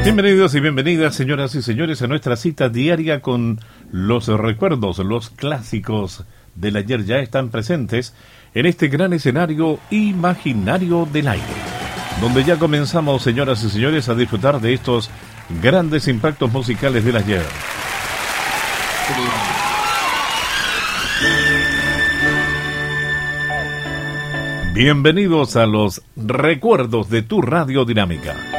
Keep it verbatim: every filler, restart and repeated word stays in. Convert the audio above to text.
Bienvenidos y bienvenidas, señoras y señores, a nuestra cita diaria con los recuerdos, los clásicos del ayer ya están presentes en este gran escenario imaginario del aire, donde ya comenzamos, señoras y señores, a disfrutar de estos grandes impactos musicales del ayer. Bienvenidos a los recuerdos de tu Radio Dinámica.